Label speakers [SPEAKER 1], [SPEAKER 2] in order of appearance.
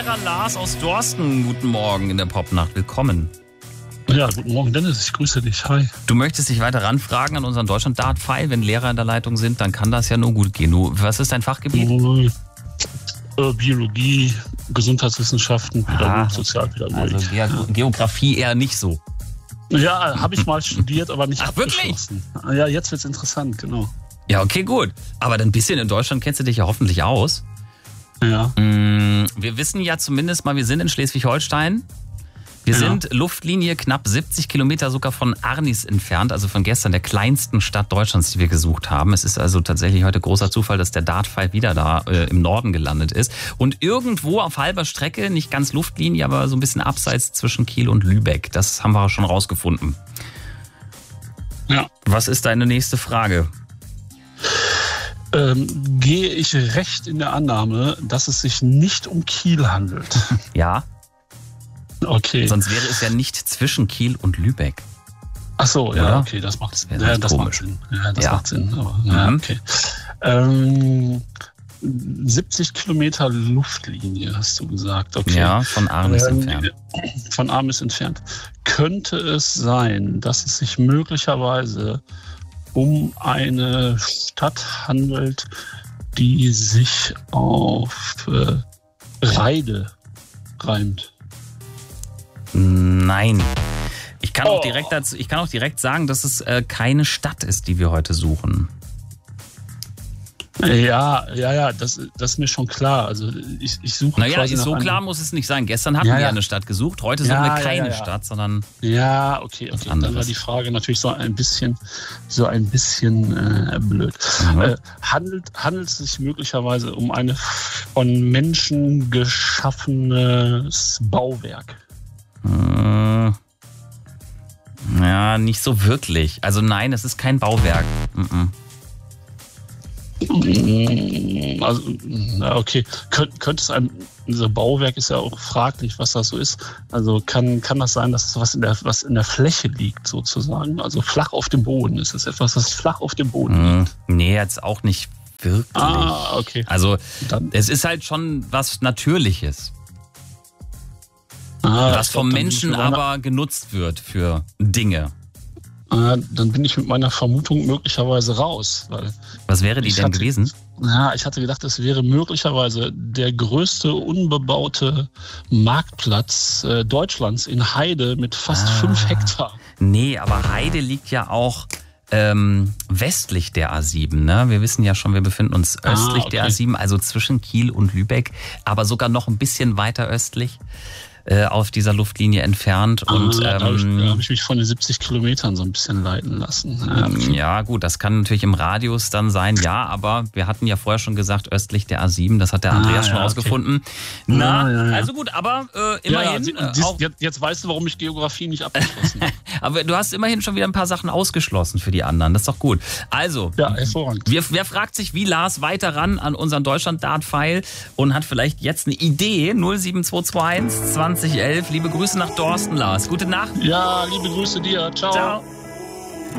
[SPEAKER 1] Lehrer Lars aus Dorsten. Guten Morgen in der Popnacht. Willkommen.
[SPEAKER 2] Ja, guten Morgen Dennis, ich grüße dich. Hi.
[SPEAKER 1] Du möchtest dich weiter ranfragen an unseren Deutschland-Dart-Pfeil. Wenn Lehrer in der Leitung sind, dann kann das ja nur gut gehen. Was ist dein Fachgebiet?
[SPEAKER 2] Biologie, Gesundheitswissenschaften, Pädagogik, Sozialpädagogik.
[SPEAKER 1] Also Geografie eher nicht so.
[SPEAKER 2] Ja, habe ich mal studiert, aber nicht
[SPEAKER 1] abgeschlossen.
[SPEAKER 2] Wirklich? Ja, jetzt wird's interessant, genau.
[SPEAKER 1] Ja, okay, gut. Aber ein bisschen in Deutschland kennst du dich ja hoffentlich aus.
[SPEAKER 2] Ja.
[SPEAKER 1] Wir wissen ja zumindest mal, wir sind in Schleswig-Holstein. Wir sind Luftlinie knapp 70 Kilometer sogar von Arnis entfernt, also von gestern der kleinsten Stadt Deutschlands, die wir gesucht haben. Es ist also tatsächlich heute großer Zufall, dass der Dartpfeil wieder da im Norden gelandet ist. Und irgendwo auf halber Strecke, nicht ganz Luftlinie, aber so ein bisschen abseits zwischen Kiel und Lübeck. Das haben wir schon rausgefunden.
[SPEAKER 2] Ja.
[SPEAKER 1] Was ist deine nächste Frage?
[SPEAKER 2] Gehe ich recht in der Annahme, dass es sich nicht um Kiel handelt?
[SPEAKER 1] Ja.
[SPEAKER 2] Okay.
[SPEAKER 1] Sonst wäre es ja nicht zwischen Kiel und Lübeck.
[SPEAKER 2] Ach so, ja,
[SPEAKER 1] oder?
[SPEAKER 2] Okay, das macht Sinn.
[SPEAKER 1] Ja,
[SPEAKER 2] das macht Sinn. Ja, das macht Sinn. Aber, okay. 70 Kilometer Luftlinie, hast du gesagt. Okay.
[SPEAKER 1] Ja, von Arnis entfernt.
[SPEAKER 2] Von Arnis entfernt. Könnte es sein, dass es sich möglicherweise um eine Stadt handelt, die sich auf Reide reimt?
[SPEAKER 1] Nein. Ich kann auch direkt sagen, dass es keine Stadt ist, die wir heute suchen.
[SPEAKER 2] Ja, das ist mir schon klar. Also ich suche.
[SPEAKER 1] Naja, so klar muss es nicht sein. Gestern hatten wir eine Stadt gesucht, heute suchen wir keine Stadt, sondern.
[SPEAKER 2] Ja, okay. Dann war die Frage natürlich so ein bisschen blöd.
[SPEAKER 1] Mhm.
[SPEAKER 2] Handelt es sich möglicherweise um eine von Menschen geschaffenes Bauwerk?
[SPEAKER 1] Ja, nicht so wirklich. Also nein, es ist kein Bauwerk.
[SPEAKER 2] Also, okay. Könnte es unser Bauwerk ist ja auch fraglich, was das so ist. Also kann das sein, dass es was in der Fläche liegt, sozusagen? Also flach auf dem Boden. Ist es etwas, das flach auf dem Boden liegt?
[SPEAKER 1] Nee, jetzt auch nicht wirklich.
[SPEAKER 2] Okay.
[SPEAKER 1] Also es ist halt schon was Natürliches. Was vom Menschen aber genutzt wird für Dinge.
[SPEAKER 2] Dann bin ich mit meiner Vermutung möglicherweise raus.
[SPEAKER 1] Was wäre die denn gewesen?
[SPEAKER 2] Ja, ich hatte gedacht, es wäre möglicherweise der größte unbebaute Marktplatz Deutschlands in Heide mit fast 5 Hektar.
[SPEAKER 1] Nee, aber Heide liegt ja auch westlich der A7. Ne? Wir wissen ja schon, wir befinden uns östlich der A7, also zwischen Kiel und Lübeck, aber sogar noch ein bisschen weiter östlich. Auf dieser Luftlinie entfernt. Und
[SPEAKER 2] da habe ich mich von den 70 Kilometern so ein bisschen leiten lassen.
[SPEAKER 1] Ja, gut, das kann natürlich im Radius dann sein, ja, aber wir hatten ja vorher schon gesagt, östlich der A7, das hat der Andreas schon rausgefunden. Okay. Also gut, aber immerhin...
[SPEAKER 2] Jetzt weißt du, warum ich Geografie nicht abgeschlossen habe.
[SPEAKER 1] Aber du hast immerhin schon wieder ein paar Sachen ausgeschlossen für die anderen, das ist doch gut. Also,
[SPEAKER 2] hervorragend.
[SPEAKER 1] Wer fragt sich, wie Lars weiter ran an unseren Deutschland-Dart-Pfeil und hat vielleicht jetzt eine Idee? 07221 2011. Liebe Grüße nach Dorsten, Lars. Gute Nacht.
[SPEAKER 2] Ja, liebe Grüße dir. Ciao.
[SPEAKER 1] Ciao.